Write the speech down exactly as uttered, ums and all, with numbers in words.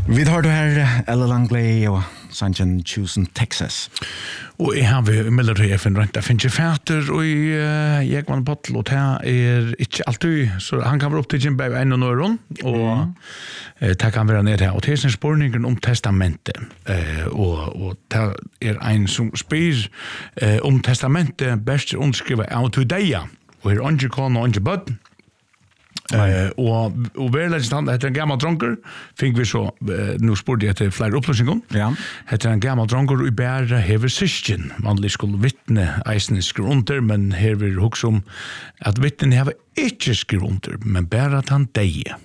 Vi har det her Ella Langley og Sanchen Chosen Texas. Og jeg har vi military F N rent jeg finner fæter og jeg var en bottle og det er ikke alltid så han kan være opp til Jim Baby en og nøren og det kan være ned her og det er en spørningen om testamentet og, og det er en som spyr om testamentet best underskrivet av til deg og er andre kone og andre bøtten. Uh, og og verlegg stand heter en gammal dronker fink vi så uh, nu spurte jeg til flere opplysninger ja heter en gammal dronker og bæra hever system vanlig skulle vittne eisen skrive under men her vil hugsa om at vittnen hever ikke skrive under men bæra at han deie